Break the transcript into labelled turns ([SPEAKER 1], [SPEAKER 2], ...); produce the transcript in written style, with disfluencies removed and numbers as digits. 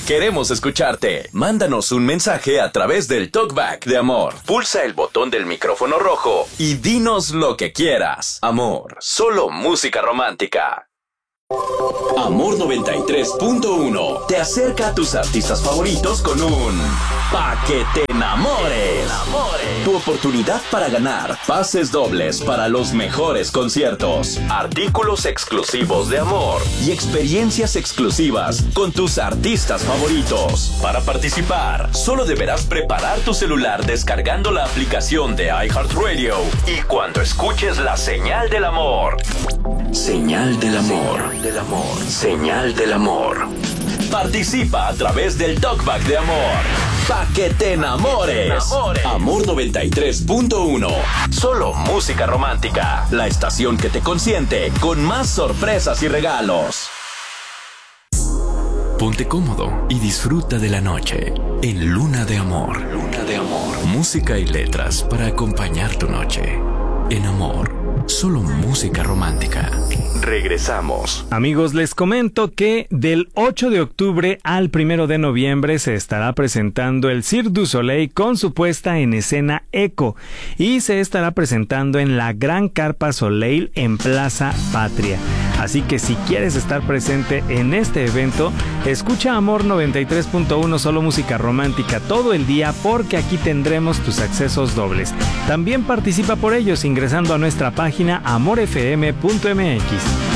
[SPEAKER 1] Queremos escucharte. Mándanos un mensaje a través del Talkback de Amor. Pulsa el botón del micrófono rojo y dinos lo que quieras. Amor, solo música romántica. Amor 93.1 te acerca a tus artistas favoritos con un Pa' que te enamores. Tu oportunidad para ganar pases dobles para los mejores conciertos, artículos exclusivos de Amor y experiencias exclusivas con tus artistas favoritos. Para participar, solo deberás preparar tu celular descargando la aplicación de iHeartRadio y cuando escuches la señal del amor. Señal del amor. Señal del amor. Participa a través del Talkback de Amor. Pa' que te enamores. Amor 93.1. Solo música romántica. La estación que te consiente con más sorpresas y regalos.
[SPEAKER 2] Ponte cómodo y disfruta de la noche en Luna de Amor. Luna de Amor. Música y letras para acompañar tu noche. En Amor. Solo música romántica. Regresamos.
[SPEAKER 3] Amigos, les comento que del 8 de octubre al 1 de noviembre se estará presentando el Cirque du Soleil con su puesta en escena Eco y se estará presentando en la Gran Carpa Soleil en Plaza Patria. Así que si quieres estar presente en este evento, escucha Amor 93.1 Solo música romántica todo el día porque aquí tendremos tus accesos dobles. También participa por ellos ingresando a nuestra página amorfm.mx.